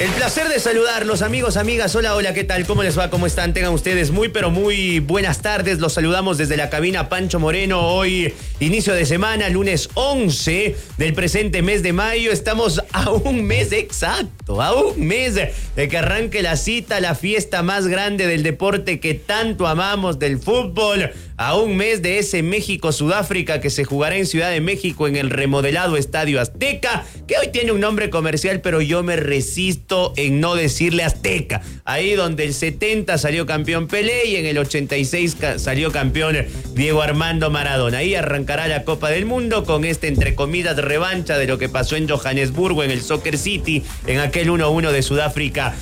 El placer de saludarlos, amigos, amigas. Hola, hola, ¿qué tal? ¿Cómo les va? ¿Cómo están? Tengan ustedes muy, pero muy buenas tardes. Los saludamos desde la cabina Pancho Moreno. Hoy, inicio de semana, lunes 11 del presente mes de mayo. Estamos a un mes exacto, a un mes de que arranque la cita, la fiesta más grande del deporte que tanto amamos, del fútbol. A un mes de ese México-Sudáfrica que se jugará en Ciudad de México en el remodelado Estadio Azteca, que hoy tiene un nombre comercial, pero yo me resisto en no decirle Azteca. Ahí donde el 70 salió campeón Pelé y en el 86 salió campeón Diego Armando Maradona. Ahí arrancará la Copa del Mundo con entre comillas, revancha de lo que pasó en Johannesburgo, en el Soccer City, en aquel 1-1 de Sudáfrica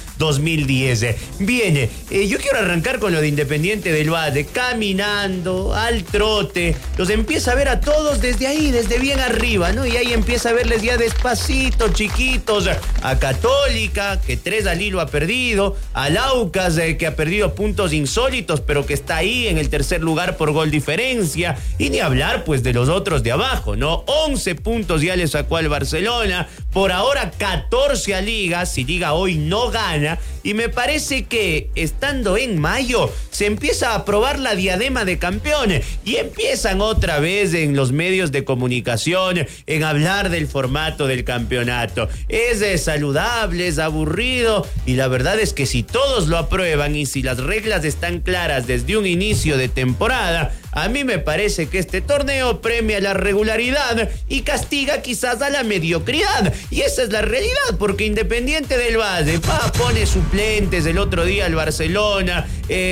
2010. Bien, yo quiero arrancar con lo de Independiente del Valle, caminando al trote, los empieza a ver a todos desde ahí, desde bien arriba, ¿no? Y ahí empieza a verles ya despacito, chiquitos, a Católica, que 3 al hilo ha perdido, al Aucas, que ha perdido puntos insólitos, pero que está ahí en el tercer lugar por gol diferencia, y ni hablar pues de los otros de abajo, ¿no? 11 puntos ya le sacó al Barcelona, por ahora 14 a Liga, si Liga hoy no gana, y me parece que estando en mayo se empieza a probar la diadema de campeones y empiezan otra vez en los medios de comunicación en hablar del formato del campeonato. Es saludable, es aburrido, y la verdad es que si todos lo aprueban y si las reglas están claras desde un inicio de temporada, a mí me parece que este torneo premia la regularidad y castiga quizás a la mediocridad. Y esa es la realidad, porque Independiente del Valle pone suplentes el otro día al Barcelona,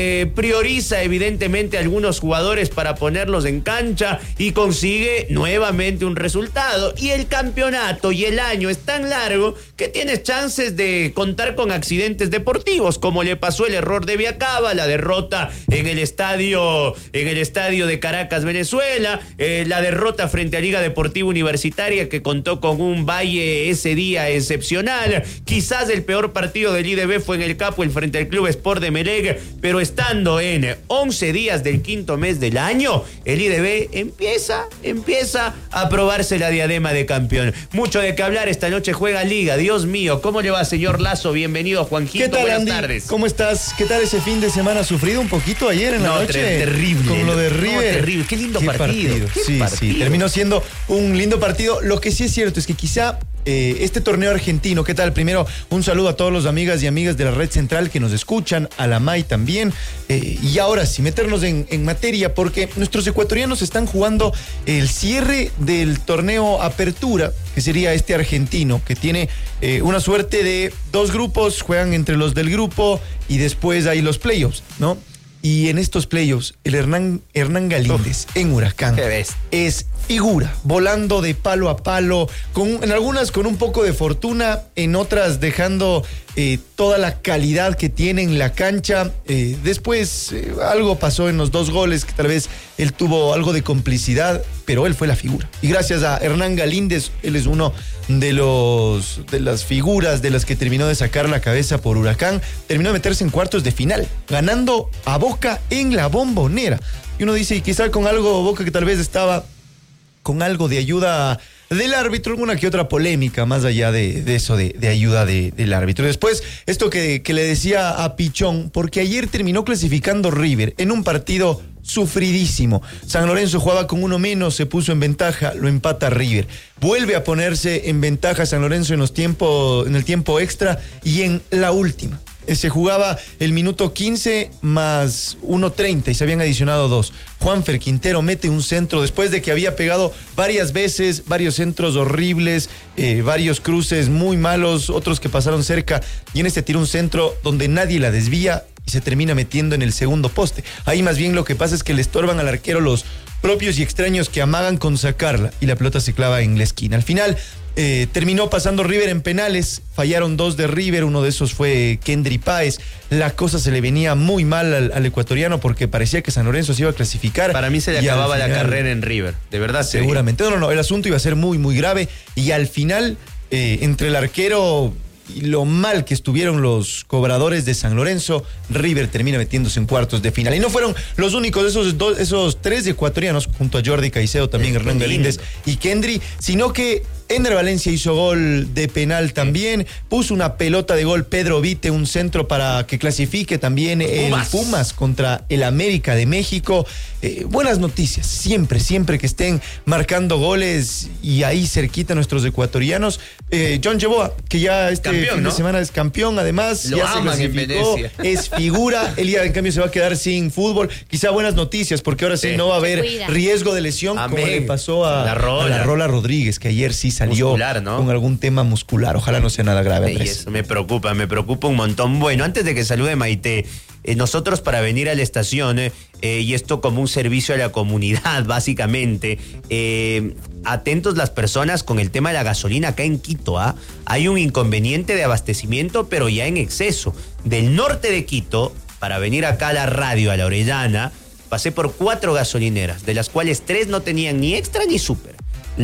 prioriza evidentemente a algunos jugadores para ponerlos en cancha y consigue nuevamente un resultado. Y el campeonato y el año es tan largo que tienes chances de contar con accidentes deportivos, como le pasó el error de Viacaba, la derrota en el estadio de Caracas, Venezuela, la derrota frente a Liga Deportiva Universitaria, que contó con un Valle ese día excepcional. Quizás el peor partido del IDB fue en el Capo, el frente al Club Sport de Emelec, pero estando en 11 días del quinto mes del año, el IDB empieza a probarse la diadema de campeón. Mucho de qué hablar, esta noche juega Liga. Dios mío, ¿cómo le va, señor Lazo? Bienvenido, Juanjito. ¿Qué tal, buenas Andy? tardes. ¿Cómo estás? ¿Qué tal ese fin de semana? ¿Sufrido un poquito ayer en la noche? Terrible. Con lo de River. No, terrible. Qué lindo partido. Sí, terminó siendo un lindo partido. Lo que sí es cierto es que quizá este torneo argentino, ¿qué tal? Primero, un saludo a todos los amigas y amigas de la Red Central que nos escuchan, a la MAI también. Y ahora sí, meternos en materia, porque nuestros ecuatorianos están jugando el cierre del torneo Apertura, que sería este argentino, que tiene una suerte de 2 grupos, juegan entre los del grupo y después hay los playoffs, ¿no? Y en estos playoffs, el Hernán Galíndez en Huracán es figura, volando de palo a palo, en algunas con un poco de fortuna, en otras dejando toda la calidad que tiene en la cancha. Después algo pasó en los 2 goles, que tal vez él tuvo algo de complicidad, pero él fue la figura. Y gracias a Hernán Galíndez, él es uno de las figuras de las que terminó de sacar la cabeza por Huracán, terminó de meterse en cuartos de final, ganando a Boca en la Bombonera. Y uno dice, y quizá con algo Boca que tal vez estaba con algo de ayuda del árbitro, alguna que otra polémica más allá de eso de ayuda del árbitro. Después, esto que le decía a Pichón, porque ayer terminó clasificando River en un partido sufridísimo. San Lorenzo jugaba con 1 menos, se puso en ventaja, lo empata River. Vuelve a ponerse en ventaja San Lorenzo en el tiempo extra y en la última. Se jugaba el minuto 15 más 1:30 y se habían adicionado 2. Juanfer Quintero mete un centro después de que había pegado varias veces, varios centros horribles, varios cruces muy malos, otros que pasaron cerca, y en este tira un centro donde nadie la desvía y se termina metiendo en el segundo poste. Ahí más bien lo que pasa es que le estorban al arquero los propios y extraños que amagan con sacarla, y la pelota se clava en la esquina. Al final terminó pasando River en penales, fallaron 2 de River, uno de esos fue Kendry Páez. La cosa se le venía muy mal al ecuatoriano, porque parecía que San Lorenzo se iba a clasificar. Para mí se le acababa la carrera en River, de verdad. Seguramente. No, el asunto iba a ser muy, muy grave, y al final, entre el arquero y lo mal que estuvieron los cobradores de San Lorenzo, River termina metiéndose en cuartos de final. Y no fueron los únicos esos tres ecuatorianos, junto a Jordi Caicedo, también Hernán Galíndez y Kendry, sino que Ender Valencia hizo gol de penal también, puso una pelota de gol Pedro Vite, un centro para que clasifique también el Pumas contra el América de México. Buenas noticias, siempre que estén marcando goles y ahí cerquita nuestros ecuatorianos. John Yeboah, que ya fin de semana es campeón, además lo ya aman se clasificó, es figura. Elías, en cambio, se va a quedar sin fútbol. Quizá buenas noticias, porque ahora sí no va a haber riesgo de lesión, como le pasó a la Rola Rodríguez, que ayer sí salió muscular, ¿no? Con algún tema muscular. Ojalá no sea nada grave. Y eso me preocupa un montón. Bueno, antes de que salude Maite, nosotros para venir a la estación, y esto como un servicio a la comunidad, básicamente, atentos las personas con el tema de la gasolina acá en Quito. Hay un inconveniente de abastecimiento, pero ya en exceso. Del norte de Quito, para venir acá a la radio, a la Orellana, pasé por 4 gasolineras, de las cuales 3 no tenían ni extra ni súper.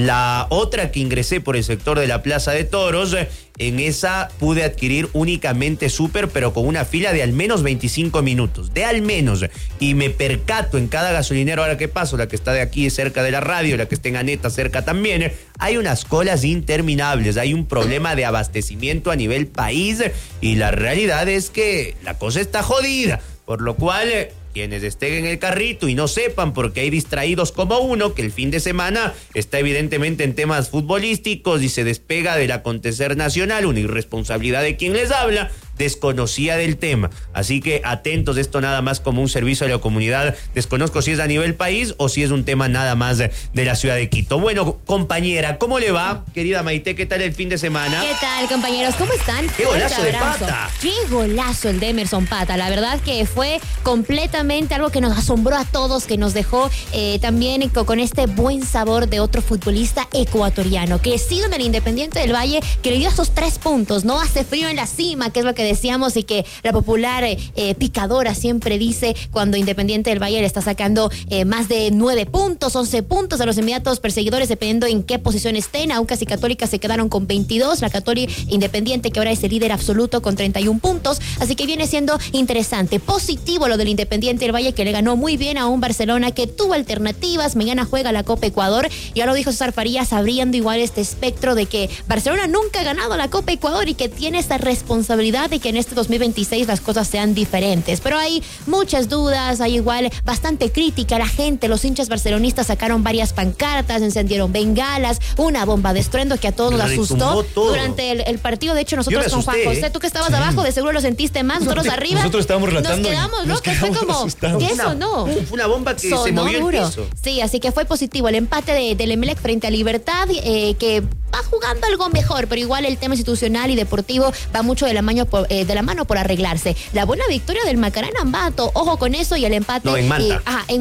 La otra que ingresé por el sector de la Plaza de Toros, en esa pude adquirir únicamente súper, pero con una fila de al menos 25 minutos, de al menos. Y me percato en cada gasolinero, ahora que paso, la que está de aquí cerca de la radio, la que está en Aneta cerca también, hay unas colas interminables, hay un problema de abastecimiento a nivel país y la realidad es que la cosa está jodida, por lo cual quienes estén en el carrito y no sepan, porque hay distraídos como uno que el fin de semana está evidentemente en temas futbolísticos y se despega del acontecer nacional, una irresponsabilidad de quien les habla, desconocía del tema. Así que atentos, esto nada más como un servicio a la comunidad. Desconozco si es a nivel país o si es un tema nada más de la ciudad de Quito. Bueno, compañera, ¿cómo le va? Querida Maite, ¿qué tal el fin de semana? ¿Qué tal, compañeros? ¿Cómo están? ¡Qué golazo de Pata! ¡Qué golazo el de Emerson Pata! La verdad que fue completamente algo que nos asombró a todos, que nos dejó también con este buen sabor de otro futbolista ecuatoriano, crecido en el Independiente del Valle, que le dio esos 3 puntos. No hace frío en la cima, que es lo que decíamos y que la popular picadora siempre dice cuando Independiente del Valle le está sacando más de 9 puntos, 11 puntos a los inmediatos perseguidores, dependiendo en qué posición estén. Aucas y Católica se quedaron con 22, la Católica Independiente, que ahora es el líder absoluto, con 31 puntos, así que viene siendo interesante, positivo lo del Independiente del Valle, que le ganó muy bien a un Barcelona que tuvo alternativas. Mañana juega la Copa Ecuador, ya lo dijo César Farías, abriendo igual este espectro de que Barcelona nunca ha ganado la Copa Ecuador y que tiene esta responsabilidad de que en este 2026 las cosas sean diferentes. Pero hay muchas dudas, hay igual bastante crítica. La gente, los hinchas barcelonistas sacaron varias pancartas, encendieron bengalas, una bomba de estruendo que a todos nos asustó durante el partido. De hecho, nosotros con Juan José, tú que estabas abajo, de seguro lo sentiste más. Nosotros arriba, nosotros estábamos relatando, nos quedamos locos. Fue como, ¿qué eso no? Fue una bomba que se movió duro. El piso. Sí, así que fue positivo el empate del Emelec frente a Libertad, que va jugando algo mejor, pero igual el tema institucional y deportivo va mucho de la mano por arreglarse. La buena victoria del Macará en Ambato, ojo con eso, y el empate. No, en Manta.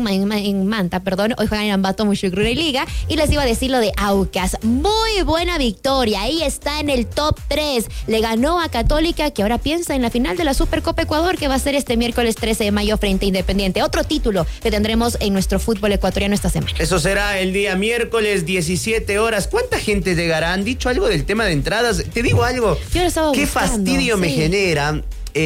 En Manta, perdón. Hoy juegan en Ambato, Mushugruna y Liga. Y les iba a decir lo de Aucas. Muy buena victoria. Ahí está en el top 3. Le ganó a Católica, que ahora piensa en la final de la Supercopa Ecuador, que va a ser este miércoles 13 de mayo frente a Independiente. Otro título que tendremos en nuestro fútbol ecuatoriano esta semana. Eso será el día miércoles, 17 horas. ¿Cuánta gente llegará? ¿Han dicho algo del tema de entradas? Te digo algo. Yo lo estaba Qué buscando, fastidio me genera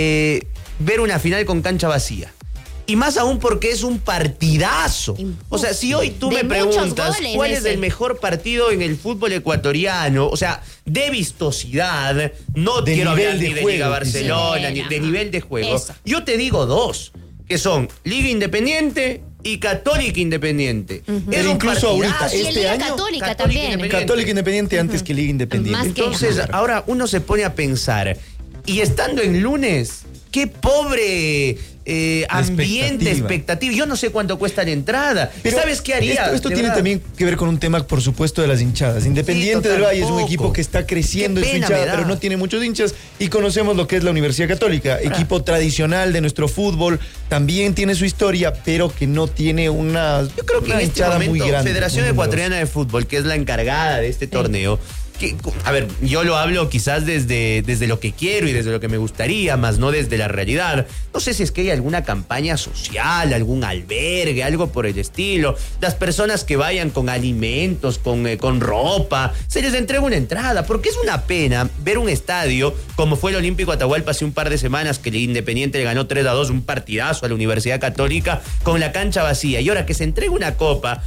ver una final con cancha vacía. Y más aún porque es un partidazo. O sea, si hoy tú me preguntas cuál es el mejor partido en el fútbol ecuatoriano, o sea, de vistosidad, no quiero hablar ni de Liga Barcelona, ni de nivel de juego. Eso. Yo te digo 2, que son Liga Independiente y Católica Independiente. Pero incluso ahorita, este año, Católica también. Católica Independiente antes que Liga Independiente. Entonces, ahora uno se pone a pensar, y estando en lunes, qué pobre ambiente, expectativa. Yo no sé cuánto cuesta la entrada. Pero ¿sabes qué haría? Esto tiene también que ver con un tema, por supuesto, de las hinchadas. Independiente del Valle es un equipo que está creciendo en su hinchada, pero no tiene muchos hinchas. Y conocemos lo que es la Universidad Católica, equipo tradicional de nuestro fútbol. También tiene su historia, pero que no tiene una, yo creo que una en este hinchada momento, muy grande. Federación Ecuatoriana de Fútbol, que es la encargada de este torneo, A ver, yo lo hablo quizás desde lo que quiero y desde lo que me gustaría, más no desde la realidad. No sé si es que hay alguna campaña social, algún albergue, algo por el estilo. Las personas que vayan con alimentos, con ropa, se les entrega una entrada, porque es una pena ver un estadio como fue el Olímpico Atahualpa hace un par de semanas, que el Independiente le ganó 3-2, un partidazo a la Universidad Católica, con la cancha vacía. Y ahora que se entrega una copa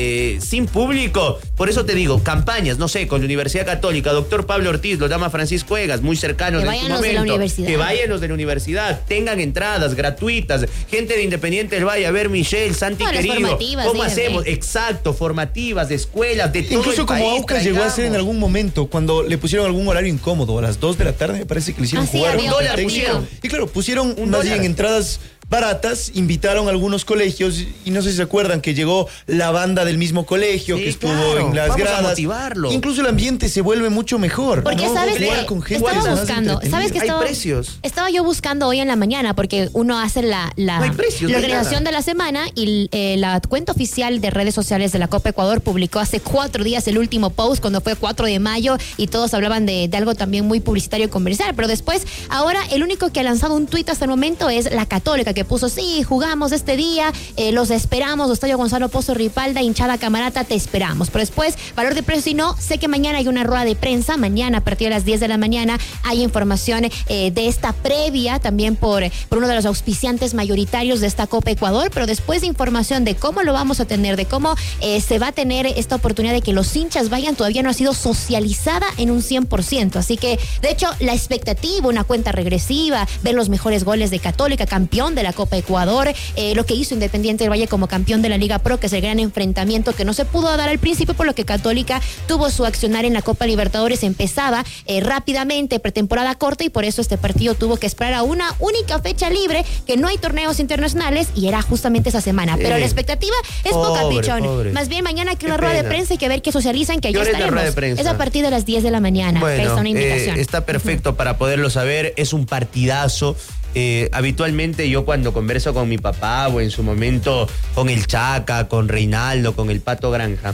sin público, por eso te digo, campañas, no sé, con la Universidad Católica, doctor Pablo Ortiz, lo llama Francisco Egas, muy cercanos en su momento. Que vayan los de la universidad, tengan entradas gratuitas, gente de Independiente del Valle, a ver, Michelle, Santi querido, ¿cómo hacemos? Exacto, formativas, de escuelas, de todo incluso el como país, Aucas llegó a ser en algún momento, cuando le pusieron algún horario incómodo, a las 2 de la tarde, me parece que le hicieron jugar. $1 pusieron. Y claro, pusieron más bien entradas baratas, invitaron a algunos colegios y no sé si se acuerdan que llegó la banda del mismo colegio, que estuvo en las gradas. A motivarlo. Incluso el ambiente se vuelve mucho mejor. Porque ¿no? sabes que estaba buscando, sabes que hay precios. Estaba yo buscando hoy en la mañana porque uno hace la organización de la semana y la cuenta oficial de redes sociales de la Copa Ecuador publicó hace 4 días el último post cuando fue 4 de mayo y todos hablaban de algo también muy publicitario y comercial, pero después ahora el único que ha lanzado un tuit hasta el momento es la Católica, que puso: sí, jugamos este día, los esperamos, Estadio Gonzalo Pozo Ripalda, hinchada Camarata, te esperamos. Pero después, valor de precio, y no, sé que mañana hay una rueda de prensa, mañana a partir de las 10 de la mañana hay información de esta previa, también por uno de los auspiciantes mayoritarios de esta Copa Ecuador, pero después de información de cómo lo vamos a tener, de cómo se va a tener esta oportunidad de que los hinchas vayan, todavía no ha sido socializada en un 100%, así que, de hecho, la expectativa, una cuenta regresiva, ver los mejores goles de Católica, campeón de la Copa Ecuador, lo que hizo Independiente del Valle como campeón de la Liga Pro, que es el gran enfrentamiento que no se pudo dar al principio, por lo que Católica tuvo su accionar en la Copa Libertadores, empezaba rápidamente, pretemporada corta, y por eso este partido tuvo que esperar a una única fecha libre, que no hay torneos internacionales, y era justamente esa semana. Pero la expectativa es poca, pichón. Más bien mañana hay una rueda de prensa y que ver qué socializan, que ya estaremos. Es a partir de las 10 de la mañana. Bueno, está una invitación. Está perfecto para poderlo saber, es un partidazo. Habitualmente yo cuando converso con mi papá o en su momento con el Chaca, con Reinaldo, con el Pato Granja,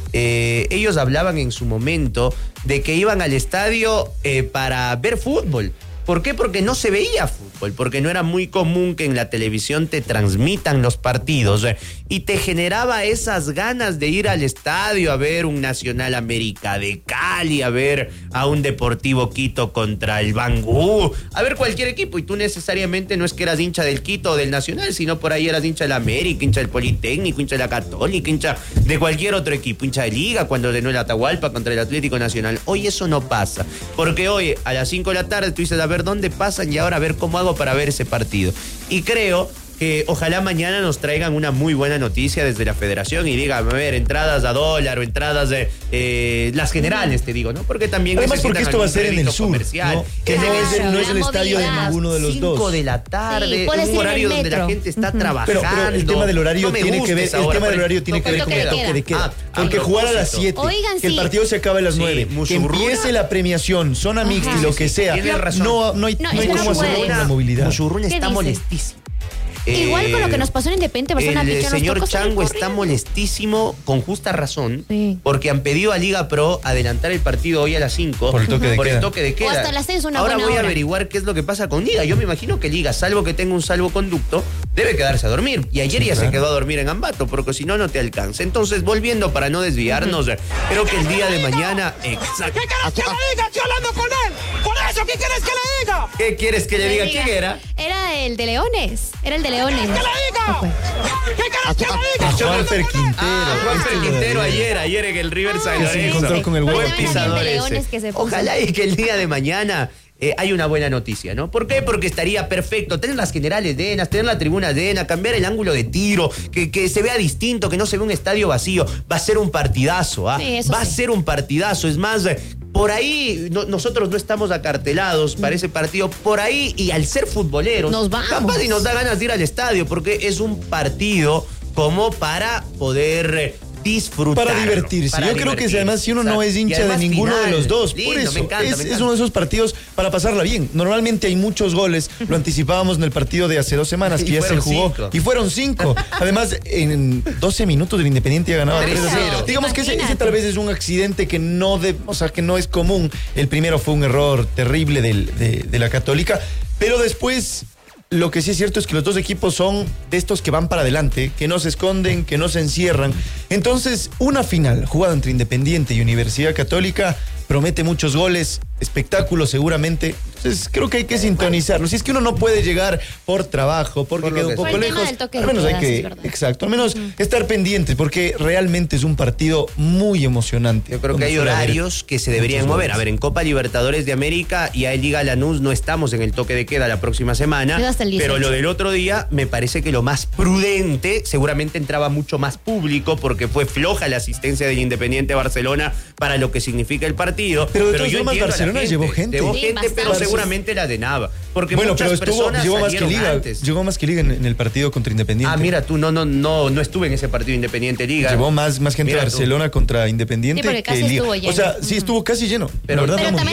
ellos hablaban en su momento de que iban al estadio para ver fútbol. ¿Por qué? Porque no se veía fútbol, porque no era muy común que en la televisión te transmitan los partidos y te generaba esas ganas de ir al estadio a ver un Nacional América de Cali, a ver a un Deportivo Quito contra el Bangú, a ver cualquier equipo, y tú necesariamente no es que eras hincha del Quito o del Nacional, sino por ahí eras hincha del América, hincha del Politécnico, hincha de la Católica, hincha de cualquier otro equipo, hincha de Liga cuando ganó el Atahualpa contra el Atlético Nacional. Hoy eso no pasa, porque hoy a las 5 de la tarde tú dices, a ver dónde pasan y ahora a ver cómo hago para ver ese partido. Y creo que ojalá mañana nos traigan una muy buena noticia desde la federación y digan, a ver, entradas a dólar o entradas de las generales, te digo, ¿no? Porque también además porque esto va a ser en el sur, comercial, ¿no? Que no es el estadio de ninguno de los dos. 5 de la tarde, sí, un horario donde la gente está trabajando. Pero el tema del horario tiene que ver, con el toque de queda. Porque jugar a las 7, que el partido se acaba a las 9, que empiece la premiación, zona mixta y lo que sea, no hay cómo hacer una movilidad. Muchurruna está molestísimo. Igual con lo que nos pasó en Independiente Barcelona. El señor Chango está molestísimo con justa razón, porque han pedido a Liga Pro adelantar el partido hoy a las 5 por el toque de queda. O hasta las 6, una Ahora buena voy a hora. averiguar qué es lo que pasa con Liga. Yo me imagino que Liga, salvo que tenga un salvoconducto, debe quedarse a dormir. Y ayer ya se quedó a dormir en Ambato, porque si no, no te alcanza. Entonces, volviendo para no desviarnos, creo que el día de mañana... Exacto. ¿Qué quieres que le diga? Estoy hablando con él. Por eso, ¿qué quieres que le diga? ¿Qué quieres que le diga? ¿Quién era? Era el de Leones. Era el de Leones. ¿Qué le diga? ¿Qué quieres que le diga? Juanfer Quintero. Juanfer Quintero ayer en el River San Lorenzo. Se encontró con el buen Buen pisador de Leones ese. que se puso. Ojalá y que el día de mañana hay una buena noticia, ¿no? ¿Por qué? Porque estaría perfecto tener las generales de ENAS, tener la tribuna de ENAS, cambiar el ángulo de tiro, que se vea distinto, que no se vea un estadio vacío. Va a ser un partidazo, ¿ah? Sí, Va a ser un partidazo. Es más, por ahí nosotros no estamos acartelados para ese partido. Por ahí, y al ser futboleros, nos vamos. Capaz y nos da ganas de ir al estadio, porque es un partido como para poder disfrutar. Para divertirse. Yo creo que además si uno no es hincha de ninguno de los dos, lindo, por eso me encanta. Es uno de esos partidos para pasarla bien. Normalmente hay muchos goles, lo anticipábamos en el partido de hace 2 semanas que Y ya se fueron jugó 5. y fueron 5. Además, en 12 minutos el Independiente ya ganaba 3-0. Digamos que ese tal vez es un accidente que no que no es común. El primero fue un error terrible de la Católica, pero después lo que sí es cierto es que los dos equipos son de estos que van para adelante, que no se esconden, que no se encierran. Entonces, una final jugada entre Independiente y Universidad Católica promete muchos goles, espectáculos seguramente. Entonces, creo que hay que sintonizarlo. Si es que uno no puede llegar por trabajo, porque queda un poco lejos, al menos hay que, exacto, al menos estar pendientes, porque realmente es un partido muy emocionante. Yo creo que hay horarios que se deberían mover. A ver, en Copa Libertadores de América y en Liga Lanús no estamos en el toque de queda la próxima semana, pero lo del otro día me parece que lo más prudente, seguramente entraba mucho más público porque fue floja la asistencia del Independiente Barcelona para lo que significa el partido. Pero de todas formas Barcelona llevó gente. Llevó gente, pero seguramente la llenaba. Porque bueno, muchas pero llegó más que Liga. Antes. Llegó más que Liga en el partido contra Independiente. Ah, mira, tú no estuve en ese partido Independiente-Liga. Llevó más gente mira Barcelona contra Independiente sí, porque que casi Liga. Estuvo lleno. O sea, sí estuvo casi lleno. Pero también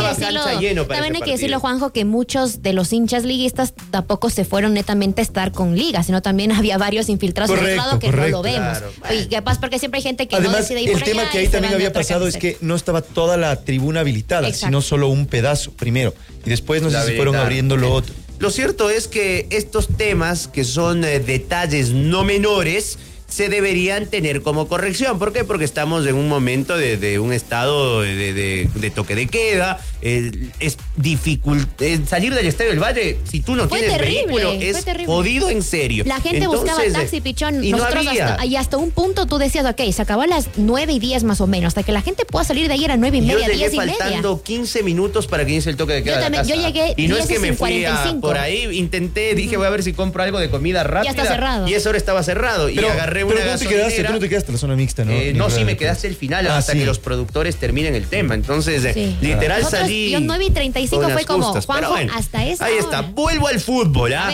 hay que decirlo, Juanjo, que muchos de los hinchas liguistas tampoco se fueron netamente a estar con Liga, sino también había varios infiltrados en otro lado que no lo vemos. Claro. Y capaz porque siempre hay gente que además, no decide ir por allá. Además, el tema que ahí también había pasado es que no estaba toda la tribuna habilitada, sino solo un pedazo primero. Y después no sé si fueron abriendo lo otro. Lo cierto es que estos temas, que son detalles no menores, se deberían tener como corrección. ¿Por qué? Porque estamos en un momento de un estado de toque de queda. Es difícil salir del Estadio del Valle. Si tú no tienes vehículo, es jodido en serio. La gente buscaba taxi, pichón. Y nosotros no hasta un punto tú decías, ok, se acabó a las 9:10 más o menos. Hasta que la gente pueda salir de ahí era 9:30, 10:30. Yo llegué faltando 15 minutos para que inicie el toque de queda. Yo llegué y no es que me fui 45. por ahí, intenté, dije voy a ver si compro algo de comida rápida. Ya está cerrado. Y esa hora estaba cerrado. Pero, y agarré una gasolinera. Tú no te quedaste en la zona mixta, ¿no? No, sí, me quedaste el final hasta que los productores terminen el tema. Entonces, literal nosotros, salí. Yo 9:35 fue como, Juanjo, bueno, hasta esa ahí hora. está, vuelvo al fútbol, ¿ah?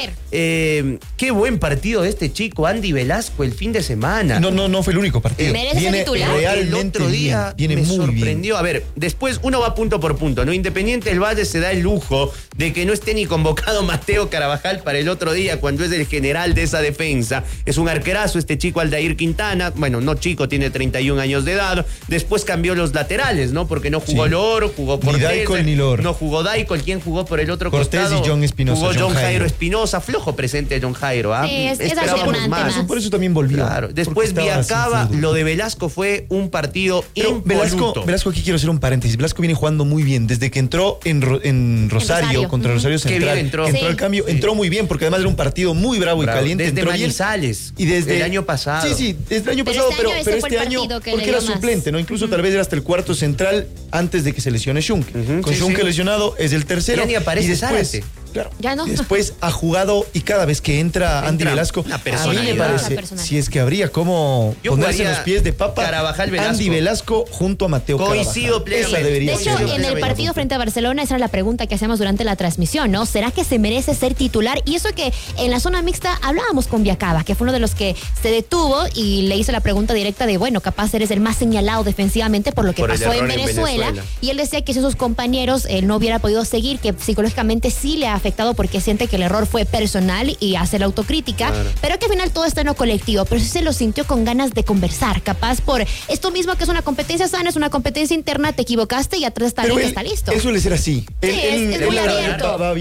Qué buen partido de este chico, Andy Velasco, el fin de semana. No fue el único partido. Merece titular. El otro día viene me muy sorprendió. Bien. A ver, después uno va punto por punto, ¿no? Independiente del Valle se da el lujo de que no esté ni convocado Mateo Carabajal para el otro día, cuando es el general de esa defensa. Es un arquerazo este chico, Aldair Quintana. Bueno, no chico, tiene 31 años de edad. Después cambió los laterales, ¿no? Porque no jugó Loro, jugó Cortés. Ni Daicol ni Loro. No jugó Daicol. ¿Quién jugó por el otro Cortés costado? y John Espinosa. Jugó John Jairo Espinosa. Flojo presente John Jairo, ¿ah? Sí, es esperábamos más. Por eso también volvió. Claro. Después Viacaba, lo de Velasco fue un partido impoluto. Velasco, aquí quiero hacer un paréntesis. Velasco viene jugando muy bien. Desde que entró en Rosario, contra Rosario Central. Entró al cambio, entró muy bien, porque además era un partido muy bravo y caliente. Desde entró Manizales. Y desde el año pasado. Sí, desde el año pasado, pero este año, porque era suplente, ¿no? Incluso tal vez era hasta el cuarto central antes de que se lesione Schunke. Con Schunke lesionado, es el tercero. Ya ni aparece y después, Zárate. Claro. Ya no. Y después ha jugado, y cada vez que entra Andy Velasco, a mí me parece, si es que habría como ponerse los pies de papa, Carabajal, Velasco. Andy Velasco junto a Mateo Coincido Carabajal. De hecho, en el partido frente a Barcelona, esa era la pregunta que hacíamos durante la transmisión, ¿no? ¿Será que se merece ser titular? Y eso que en la zona mixta hablábamos con Viacaba, que fue uno de los que se detuvo y le hizo la pregunta directa de, bueno, capaz eres el más señalado defensivamente por lo que pasó en Venezuela. Y él decía que si sus compañeros no hubiera podido seguir, que psicológicamente sí le ha afectado porque siente que el error fue personal y hace la autocrítica, pero que al final todo está en lo colectivo, pero sí se lo sintió con ganas de conversar, capaz por esto mismo que es una competencia sana, es una competencia interna, te equivocaste y atrás está bien, está listo. Él suele ser así. Es muy abierto. Va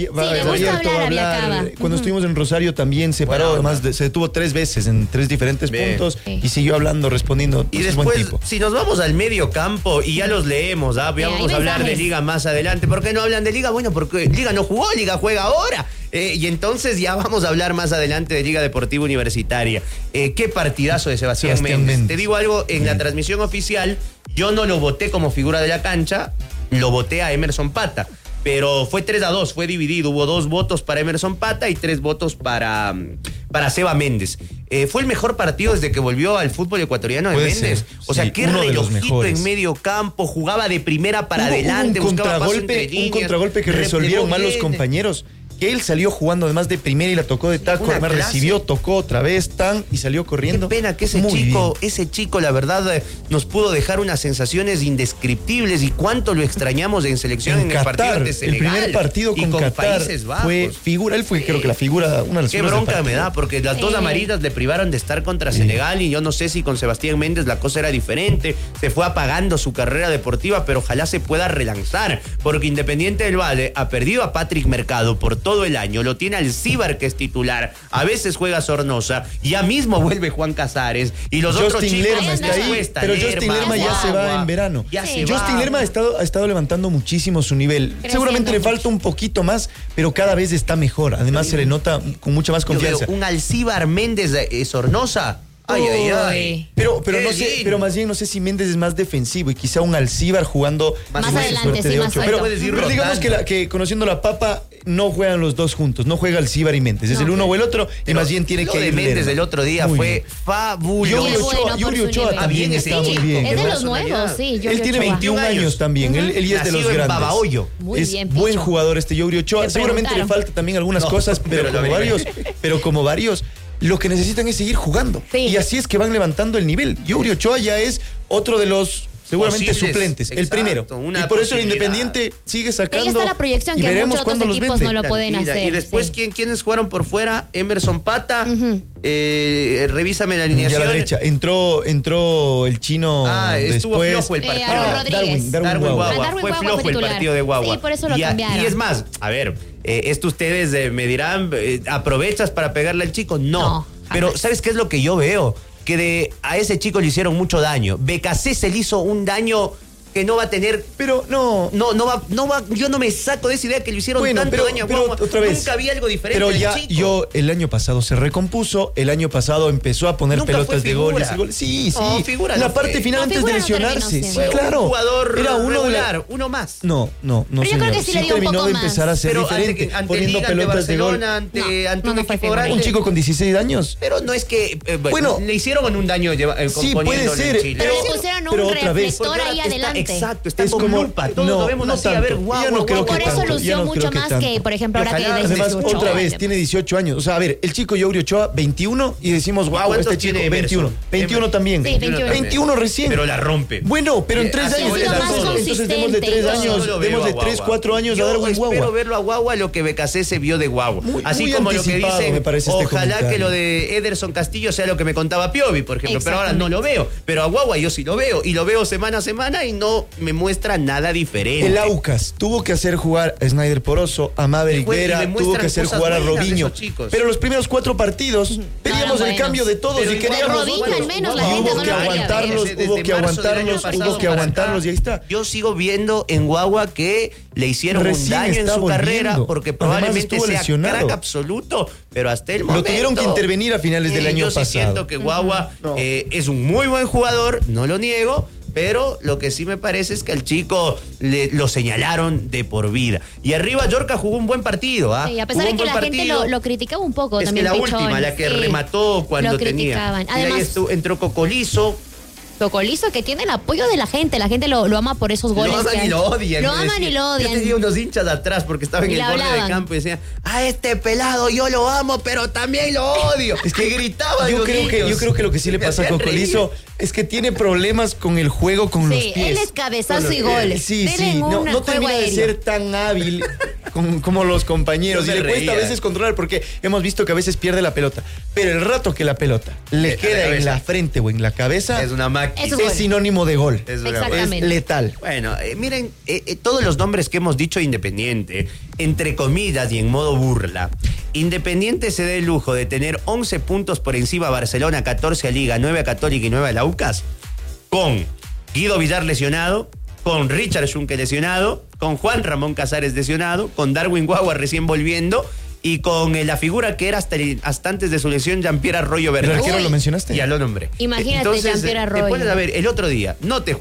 a hablar. Cuando estuvimos en Rosario también se paró, además se detuvo 3 veces en 3 diferentes puntos y siguió hablando, respondiendo. Y después, si nos vamos al medio campo y ya los leemos, vamos a hablar de Liga más adelante. ¿Por qué no hablan de Liga? Bueno, porque Liga no jugó, Liga juega ahora. Y entonces ya vamos a hablar más adelante de Liga Deportiva Universitaria. Qué partidazo de Sebastián Méndez. Te digo algo, en la transmisión oficial yo no lo voté como figura de la cancha, lo voté a Emerson Pata. Pero fue 3-2, fue dividido. Hubo 2 votos para Emerson Pata y 3 votos para Seba Méndez. Fue el mejor partido desde que volvió al fútbol ecuatoriano de Méndez. O sea, qué relojito en medio campo, jugaba de primera para adelante, buscaba paso entre líneas. Un contragolpe que resolvieron mal los compañeros. que él salió jugando además de primera y la tocó de taco, Una además clase. recibió, tocó otra vez, tan, y salió corriendo. Qué pena que ese chico, la verdad, nos pudo dejar unas sensaciones indescriptibles y cuánto lo extrañamos en selección en el partido ante Senegal. El primer partido y con Qatar Países Bajos. fue figura, él fue creo que la figura, una de las Qué figuras del bronca me partido. da, porque las dos amarillas le privaron de estar contra Senegal y yo no sé si con Sebastián Méndez la cosa era diferente, se fue apagando su carrera deportiva, pero ojalá se pueda relanzar, porque Independiente del Valle ha perdido a Patrick Mercado por todo el año, lo tiene Alcíbar que es titular, a veces juega Sornosa, ya mismo vuelve Juan Casares y los otros Justin chicos. Lerma está ahí, pero Justin Lerma ya se va en verano. Ya Sí. se va. Justin Lerma ha estado levantando muchísimo su nivel. Creciendo Seguramente le mucho. falta un poquito más, pero cada vez está mejor. Además se le nota con mucha más Yo veo confianza. un Alcíbar Méndez Sornosa. Ay, ay, ay. Uy. Pero Qué no sé, lindo. pero más bien no sé si Méndez es más defensivo y quizá un Alcíbar jugando Más con esa adelante, suerte sí, de más ocho. suelto. Pero, Puedes ir pero digamos rotando. que conociendo la papa no juegan los dos juntos, no juega Alcíbar y Méndez, es No. el uno o el otro y Pero más bien tiene lo que de ir Méndez Lerma. el otro día Muy fue bien. fabuloso. Qué bueno por Yuri su Ochoa nivel. también Sí, está muy sí, bien. Es de Qué los personalidad. nuevos, sí. Yuri Él tiene Ochoa. 21 años también, él ya es de Nacido los en grandes. Babahoyo. Muy es bien, buen Picho. jugador este Yuri Ochoa. Le Seguramente le preguntaron. falta también algunas No, cosas, pero pero lo como varios, lo que necesitan es seguir jugando. Sí. Y así es que van levantando el nivel. Yuri Ochoa ya es otro de los seguramente Posibles, suplentes, el exacto, primero. una Y por eso el posibilidad. Independiente sigue sacando. Ahí está la proyección y que veremos muchos otros cuándo los equipos vende. no lo pueden Mira, hacer. y después, sí. ¿quiénes jugaron por fuera? Emerson Pata. Revísame la alineación. Y a la derecha entró el chino estuvo después. flojo el partido. Aaron Rodríguez. Darwin Darwin Guagua. Guagua. Darwin Fue Guagua flojo fue el titular. partido de Guagua. Sí, por eso lo cambiaron. Y es más, a ver, esto ustedes me dirán, ¿aprovechas para pegarle al chico? No. No, Pero jamás. ¿sabes qué es lo que yo veo? Que a ese chico le hicieron mucho daño. Becasé se le hizo un daño que no va a tener. Pero no No va, yo no me saco de esa idea que le hicieron tanto daño a Guagua. otra vez. Nunca había algo diferente. Pero del ya chico. el año pasado se recompuso, el año pasado empezó a poner Nunca pelotas fue de goles. figura. y goles. Sí, No, sí. figura La no parte fue. final No, antes de figura no terminó lesionarse. siendo. Sí, Fue claro. un jugador Era uno de la- regular, uno más. No, Pero yo creo señor. que sí le dio un terminó poco de más. empezar a ser Pero diferente, ante poniendo Liga, ante pelotas de gol. Barcelona, ante No, un no fue equipo figura. grande. Un chico con 16 años. Pero no es que Bueno, le hicieron un daño sí, puede componiéndole ser, en Chile. Pero pero- le pusieron pero un otra vez, reflector Porque ahora ahí está- adelante. Exacto, está Es con como- lupa. Todos no, lo vemos no así, a ver, tanto. guau, Ya no guau, creo guau. que Por eso tanto, lució ya no mucho creo que más tanto. que, por ejemplo, ahora que Ojalá, de Además, 18 otra vez, años. tiene 18 años. O sea, a ver, el chico Yuri Ochoa, 21, y decimos, wow, ¿Cuántos este chico, tiene Emerson? 21. 21 también. Sí, 21. 21 recién. Pero la rompe. Bueno, pero en 3 Así años. ha sido más Entonces démosle 3 consistente. años, Yo lo veo démosle a 3, Guagua. 4 años a Yo Darwin espero Guagua. verlo a Guagua lo que Becasé se vio de Guagua. Muy- Así muy como lo que anticipado, dicen, me parece este ojalá comentario. que lo de Ederson Castillo sea lo que me contaba Piovi, por ejemplo. Pero ahora no lo veo. Pero a Guagua yo sí lo veo. Y lo veo semana a semana y no me muestra nada diferente. El Aucas tuvo que hacer jugar a Snyder Poroso, a Maverick Y Vera, le tuvo muestran que hacer cosas jugar a buenas de Robinho. esos chicos. Pero los primeros 4 partidos pedíamos eran el cambio de todos Pero y igual queríamos Robinho, otros. al menos, la Y gente hubo no que lo quería ver. aguantarlos, Desde hubo que marzo del año aguantarlos, pasado hubo que para aguantarlos acá, y ahí está. Yo sigo viendo en Guagua que le hicieron Recién un daño en está su carrera volviendo. porque Además, probablemente estuvo sea lesionado. crack absoluto, pero hasta el momento Lo tuvieron que intervenir a finales del año yo sí pasado. siento que Guagua No. es un muy buen jugador, no lo niego. Pero lo que sí me parece es que al chico lo señalaron de por vida. Y arriba Yorca jugó un buen partido. Sí, a pesar Jugó de un que buen la gente partido. lo criticaba un poco Es que también. la Pichón. última, la que Sí, remató cuando lo tenía. criticaban. Mira, ahí Además, entró Cocolizo. Cocolizo, que tiene el apoyo de la gente lo ama por esos goles. Lo aman que y lo hace. odian. Lo me aman decía. y lo Yo tenía odian. unos hinchas atrás porque estaba en Y el le borde de hablaban. campo y decían, a este pelado yo lo amo, pero también lo odio. Es que gritaban Yo los creo que lo que sí le Me pasa a hacían Cocolizo reír. es que tiene problemas con el juego con los Sí, pies. él es cabezazo Con y los pies. goles. Sí, Denle sí, no juego termina de aéreo. ser tan hábil como los compañeros. Yo Y me le cuesta a reía. veces controlar porque hemos visto que a veces pierde la pelota. Pero el rato que la pelota le A queda la en cabeza. la frente o en la cabeza, Es una máquina. Eso es gol. sinónimo de gol. Es una- Exactamente. Es letal. Bueno, miren, todos los nombres que hemos dicho Independiente, entre comillas y en modo burla, Independiente se da el lujo de tener 11 puntos por encima a Barcelona, 14 a Liga, 9 a Católica y 9 a Laucas, con Guido Villar lesionado, con Richard Schunke lesionado, con Juan Ramón Casares lesionado, con Darwin Guagua recién volviendo y con la figura que era hasta antes de su lesión, Jean-Pierre Arroyo ¿El Bernal. arquero Uy. lo mencionaste? Ya lo nombré. Imagínate, Jean-Pierre Arroyo. Te pones a ver, el otro día, no te